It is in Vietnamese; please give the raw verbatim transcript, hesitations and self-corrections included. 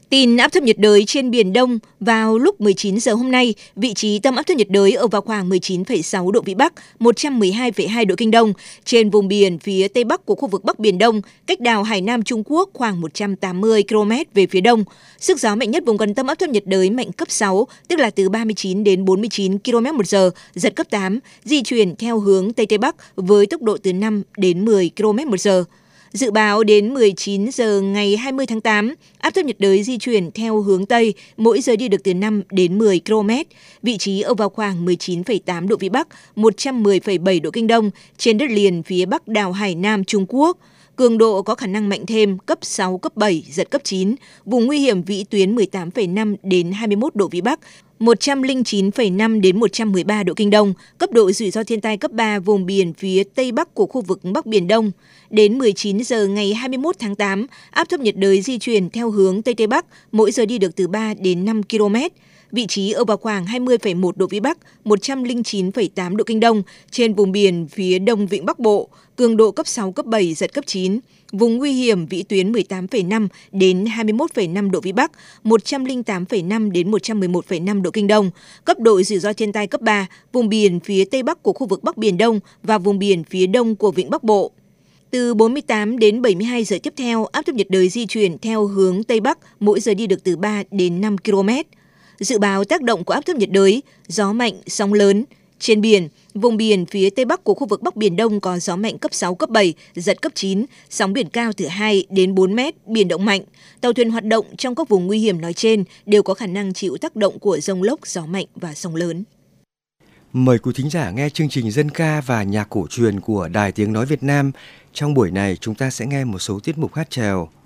Tin áp thấp nhiệt đới trên Biển Đông vào lúc mười chín giờ hôm nay, vị trí tâm áp thấp nhiệt đới ở vào khoảng mười chín phẩy sáu độ Vĩ Bắc, một trăm mười hai phẩy hai độ Kinh Đông, trên vùng biển phía Tây Bắc của khu vực Bắc Biển Đông, cách đảo Hải Nam Trung Quốc khoảng một trăm tám mươi ki lô mét về phía đông. Sức gió mạnh nhất vùng gần tâm áp thấp nhiệt đới mạnh cấp sáu, tức là từ ba mươi chín đến bốn mươi chín ki lô mét một giờ, giật cấp tám, di chuyển theo hướng Tây Tây Bắc với tốc độ từ năm đến mười ki lô mét một giờ. Dự báo đến mười chín giờ ngày hai mươi tháng tám, áp thấp nhiệt đới di chuyển theo hướng Tây, mỗi giờ đi được từ năm đến mười ki lô mét, vị trí ở vào khoảng mười chín phẩy tám độ Vĩ Bắc, một trăm mười phẩy bảy độ Kinh Đông, trên đất liền phía Bắc đảo Hải Nam Trung Quốc. Cường độ có khả năng mạnh thêm cấp sáu, cấp bảy, giật cấp chín, vùng nguy hiểm vĩ tuyến mười tám phẩy năm đến hai mươi mốt độ Vĩ Bắc, một trăm lẻ chín phẩy năm đến một trăm mười ba độ Kinh Đông, cấp độ rủi ro thiên tai cấp ba vùng biển phía Tây Bắc của khu vực Bắc Biển Đông. Đến mười chín giờ ngày hai mươi mốt tháng tám, áp thấp nhiệt đới di chuyển theo hướng Tây Tây Bắc, mỗi giờ đi được từ ba đến năm ki lô mét. Vị trí ở vào khoảng hai mươi phẩy một độ Vĩ Bắc, một trăm lẻ chín phẩy tám độ Kinh Đông, trên vùng biển phía Đông Vịnh Bắc Bộ, cường độ cấp sáu, cấp bảy, giật cấp chín. Vùng nguy hiểm vĩ tuyến mười tám phẩy năm đến hai mươi mốt phẩy năm độ Vĩ Bắc, một trăm lẻ tám phẩy năm đến một trăm mười một phẩy năm độ Kinh Đông, cấp độ rủi ro thiên tai cấp ba, vùng biển phía Tây Bắc của khu vực Bắc Biển Đông và vùng biển phía Đông của Vịnh Bắc Bộ. Từ bốn mươi tám đến bảy mươi hai giờ tiếp theo, áp thấp nhiệt đới di chuyển theo hướng Tây Bắc, mỗi giờ đi được từ ba đến năm ki lô mét. Dự báo tác động của áp thấp nhiệt đới, gió mạnh, sóng lớn. Trên biển, vùng biển phía Tây Bắc của khu vực Bắc Biển Đông có gió mạnh cấp sáu, cấp bảy, giật cấp chín, sóng biển cao từ hai đến bốn mét, biển động mạnh. Tàu thuyền hoạt động trong các vùng nguy hiểm nói trên đều có khả năng chịu tác động của dông lốc, gió mạnh và sóng lớn. Mời quý thính giả nghe chương trình dân ca và nhạc cổ truyền của Đài Tiếng Nói Việt Nam. Trong buổi này chúng ta sẽ nghe một số tiết mục hát chèo.